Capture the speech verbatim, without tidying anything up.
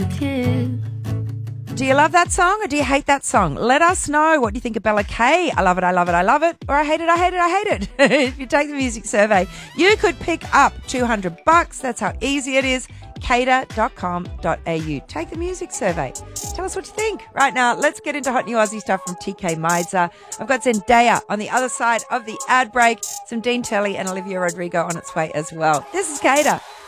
Do you love that song or do you hate that song? Let us know. What do you think of Bella Kay? I love it, I love it, I love it. Or I hate it, I hate it, I hate it. If you take the music survey, you could pick up two hundred bucks. That's how easy it is. cater dot com dot a u. Take the music survey. Tell us what you think. Right now, let's get into hot new Aussie stuff from T K Meizer. I've got Zendaya on the other side of the ad break. Some Dean Telly and Olivia Rodrigo on its way as well. This is Cater.